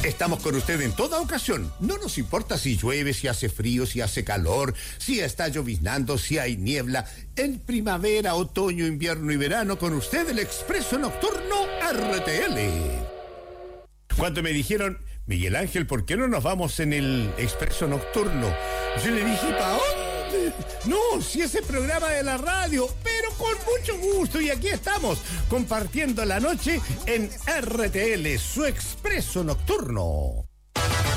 Estamos con usted en toda ocasión. No nos importa si llueve, si hace frío, si hace calor, si está lloviznando, si hay niebla. En primavera, otoño, invierno y verano, con usted el Expreso Nocturno RTL. Cuando me dijeron, Miguel Ángel, ¿por qué no nos vamos en el Expreso Nocturno? Yo le dije, ¿para dónde? No, si ese programa de la radio, pero con mucho gusto. Y aquí estamos, compartiendo la noche en RTL, su Expreso Nocturno.